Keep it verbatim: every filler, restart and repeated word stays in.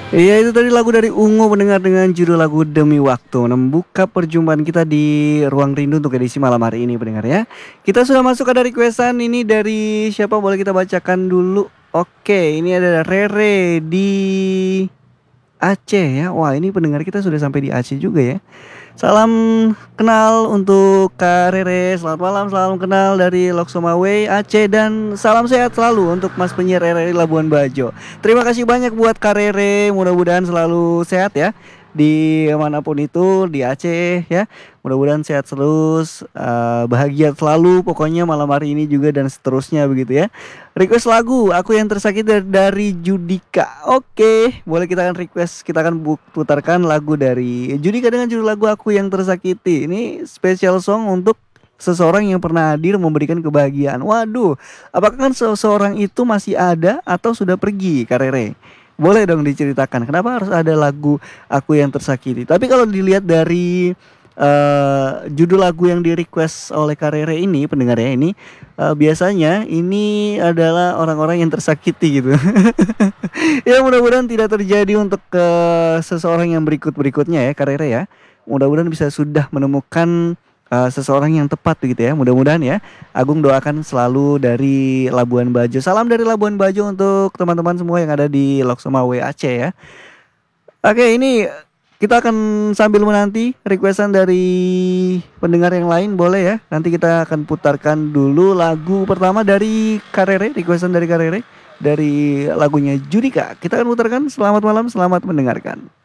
Iya itu tadi lagu dari Ungu pendengar dengan judul lagu Demi Waktu. Membuka perjumpaan kita di Ruang Rindu untuk edisi malam hari ini pendengar ya. Kita sudah masuk ada requestan ini dari siapa boleh kita bacakan dulu. Oke, ini ada Rere di Aceh ya. Wah, ini pendengar kita sudah sampai di Aceh juga ya. Salam kenal untuk Kak Rere. Selamat malam, salam kenal dari Loksomaway Aceh dan salam sehat selalu untuk Mas penyiar R R I Labuan Bajo. Terima kasih banyak buat Kak Rere. Mudah-mudahan selalu sehat ya di manapun itu di Aceh ya. Mudah-mudahan sehat terus, eh, bahagia selalu pokoknya malam hari ini juga dan seterusnya begitu ya. Request lagu Aku Yang Tersakiti dari, dari Judika. Oke, boleh kita akan request, kita akan bu- putarkan lagu dari Judika dengan judul lagu Aku Yang Tersakiti. Ini special song untuk seseorang yang pernah hadir memberikan kebahagiaan. Waduh, apakah kan seseorang itu masih ada atau sudah pergi, Kak Rere? Boleh dong diceritakan kenapa harus ada lagu Aku Yang Tersakiti. Tapi kalau dilihat dari eh, judul lagu yang di request oleh Karere ini pendengarnya ini, eh, biasanya ini adalah orang-orang yang tersakiti gitu. Ya mudah-mudahan tidak terjadi untuk ke seseorang yang berikut-berikutnya ya Karere ya. Mudah-mudahan bisa sudah menemukan eh, seseorang yang tepat gitu ya. Mudah-mudahan ya. Agung doakan selalu dari Labuan Bajo. Salam dari Labuan Bajo untuk teman-teman semua yang ada di Loksemawe Aceh ya. Oke, ini kita akan sambil menanti requestan dari pendengar yang lain boleh ya. Nanti kita akan putarkan dulu lagu pertama dari Karere, requestan dari Karere dari lagunya Judika. Kita akan putarkan. Selamat malam, selamat mendengarkan.